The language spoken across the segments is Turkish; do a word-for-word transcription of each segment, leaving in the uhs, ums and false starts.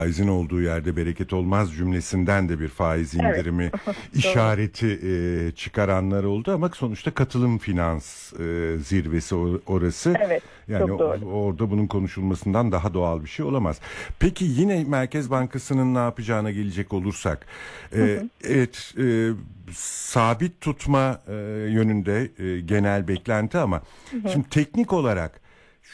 faizin olduğu yerde bereket olmaz cümlesinden de bir faiz Evet. indirimi işareti e, çıkaranlar oldu ama sonuçta katılım finans e, zirvesi orası. Evet, Yani çok doğru. orada bunun konuşulmasından daha doğal bir şey olamaz. Peki yine Merkez Bankası'nın ne yapacağına gelecek olursak, Hı e, hı. evet, e, sabit tutma e, yönünde e, genel beklenti ama Hı hı. şimdi teknik olarak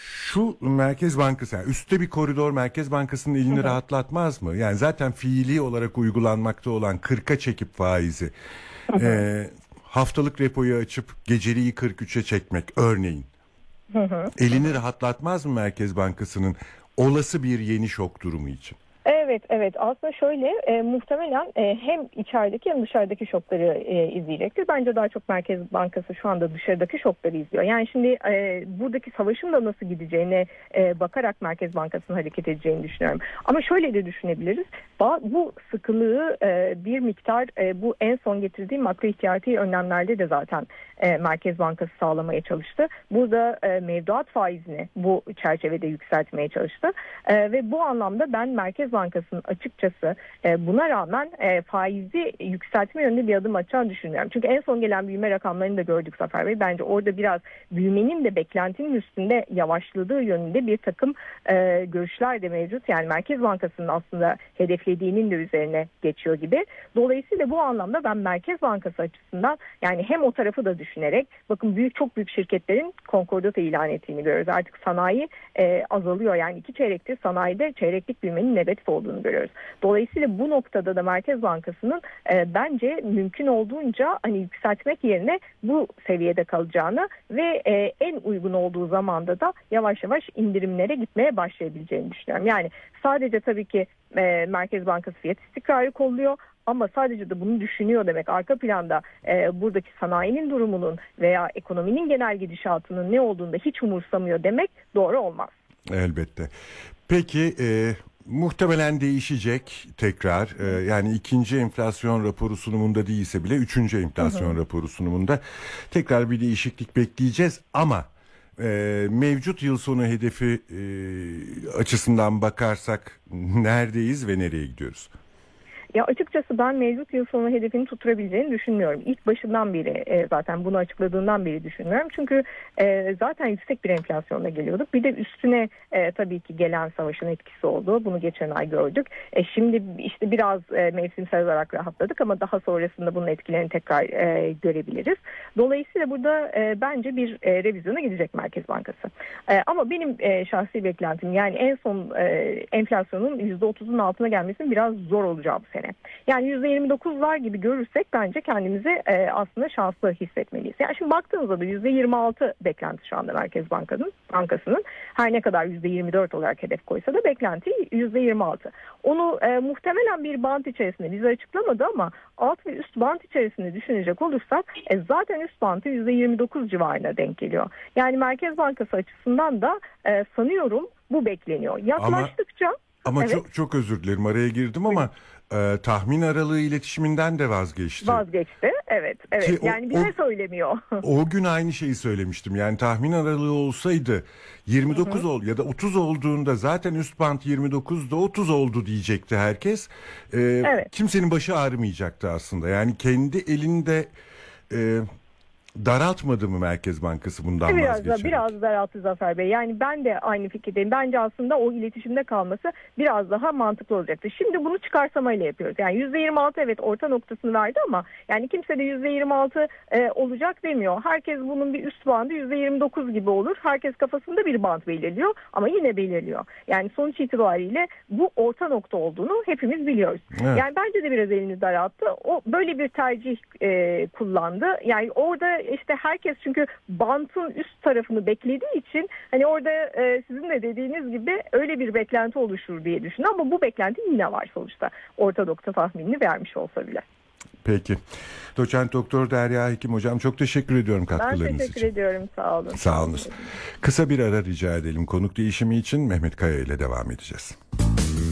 şu Merkez Bankası, yani üstte bir koridor Merkez Bankası'nın Hı elini hı. rahatlatmaz mı? Yani zaten fiili olarak uygulanmakta olan kırka çekip faizi, Hı hı. e, haftalık repoyu açıp geceliği kırk üçe çekmek örneğin Hı hı. Hı elini hı. rahatlatmaz mı Merkez Bankası'nın olası bir yeni şok durumu için? Evet, evet. Aslında şöyle, e, muhtemelen e, hem içerideki hem dışarıdaki şokları e, izleyecektir. Bence daha çok Merkez Bankası şu anda dışarıdaki şokları izliyor. Yani şimdi e, buradaki savaşın da nasıl gideceğine e, bakarak Merkez Bankası'nın hareket edeceğini düşünüyorum. Ama şöyle de düşünebiliriz. Ba- Bu sıkılığı e, bir miktar e, bu en son getirdiği makro ihtiyati önlemlerde de zaten e, Merkez Bankası sağlamaya çalıştı. Burada e, mevduat faizini bu çerçevede yükseltmeye çalıştı. E, ve bu anlamda ben Merkez Bankası'nın açıkçası e, buna rağmen e, faizi yükseltme yönünde bir adım atacağını düşünüyorum. Çünkü en son gelen büyüme rakamlarını da gördük Zafer Bey. Bence orada biraz büyümenin de beklentinin üstünde yavaşladığı yönünde bir takım e, görüşler de mevcut. Yani Merkez Bankası'nın aslında hedeflediğinin de üzerine geçiyor gibi. Dolayısıyla bu anlamda ben Merkez Bankası açısından yani hem o tarafı da düşünerek bakın büyük çok büyük şirketlerin konkordato ilan ettiğini görüyoruz. Artık sanayi e, azalıyor. Yani iki çeyrektir sanayide çeyreklik büyümenin negatif olduğunu görüyoruz. Dolayısıyla bu noktada da Merkez Bankası'nın e, bence mümkün olduğunca hani yükseltmek yerine bu seviyede kalacağını ve e, en uygun olduğu zamanda da yavaş yavaş indirimlere gitmeye başlayabileceğini düşünüyorum. Yani sadece tabii ki e, Merkez Bankası fiyat istikrarı kolluyor. Ama sadece de bunu düşünüyor demek arka planda e, buradaki sanayinin durumunun veya ekonominin genel gidişatının ne olduğunu da hiç umursamıyor demek doğru olmaz. Elbette. Peki e, muhtemelen değişecek tekrar. E, yani ikinci enflasyon raporu sunumunda değilse bile üçüncü Hı hı. enflasyon raporu sunumunda tekrar bir değişiklik bekleyeceğiz ama e, mevcut yıl sonu hedefi e, açısından bakarsak neredeyiz ve nereye gidiyoruz? Ya açıkçası ben mevcut yıl sonu hedefini tutturabileceğini düşünmüyorum. İlk başından beri e, zaten bunu açıkladığından beri düşünmüyorum. Çünkü e, zaten yüksek bir enflasyonla geliyorduk. Bir de üstüne e, tabii ki gelen savaşın etkisi oldu. Bunu geçen ay gördük. E, şimdi işte biraz e, mevsimsel olarak rahatladık ama daha sonrasında bunun etkilerini tekrar e, görebiliriz. Dolayısıyla burada e, bence bir e, revizyona gidecek Merkez Bankası. E, ama benim e, şahsi beklentim yani en son e, enflasyonun yüzde otuzun altına gelmesinin biraz zor olacağı bu sene. Yani yüzde yirmi dokuzlar gibi görürsek bence kendimizi e, aslında şanslı hissetmeliyiz. Yani şimdi baktığınızda da yüzde yirmi altı beklenti şu anda Merkez Bankası'nın, bankasının her ne kadar yüzde yirmi dört olarak hedef koysa da beklenti yüzde yirmi altı. Onu e, muhtemelen bir bant içerisinde bize açıklamadı ama alt ve üst bant içerisinde düşünecek olursak e, zaten üst bantı yüzde yirmi dokuz civarına denk geliyor. Yani Merkez Bankası açısından da e, sanıyorum bu bekleniyor. Ama Yaklaştıkça ama evet. çok çok özür dilerim, araya girdim ama e, tahmin aralığı iletişiminden de vazgeçti. Vazgeçti. Evet, evet. Ki o, Yani o bize söylemiyor. O gün aynı şeyi söylemiştim. Yani tahmin aralığı olsaydı Hı yirmi dokuz hı. ol ya da otuz olduğunda zaten üst bant yirmi dokuzda otuz oldu diyecekti herkes. Ee, Evet. kimsenin başı ağrımayacaktı aslında. Yani kendi elinde e, daraltmadı mı Merkez Bankası bundan Biraz da vazgeçerek? biraz daralttı Zafer Bey. Yani ben de aynı fikirdeyim. Bence aslında o iletişimde kalması biraz daha mantıklı olacaktı. Şimdi bunu çıkarsamayla yapıyoruz. Yani yüzde yirmi altı evet orta noktasını verdi ama yani kimse de yüzde yirmi altı e, olacak demiyor. Herkes bunun bir üst bandı yüzde yirmi dokuz gibi olur. Herkes kafasında bir band belirliyor ama yine belirliyor. Yani sonuç itibariyle bu orta nokta olduğunu hepimiz biliyoruz. Evet. Yani bence de biraz elini daralttı. O böyle bir tercih e, kullandı. Yani orada işte herkes çünkü bantın üst tarafını beklediği için hani orada e, sizin de dediğiniz gibi öyle bir beklenti oluşur diye düşünüyor ama bu beklenti yine var sonuçta. Orta nokta tahminini vermiş olsa bile. Peki. Doçent Doktor Derya Hekim hocam, çok teşekkür ediyorum Ben katkılarınız teşekkür için. ediyorum. Sağ olun. Sağ olunuz. Kısa bir ara rica edelim. Konuk değişimi için Mehmet Kaya ile devam edeceğiz.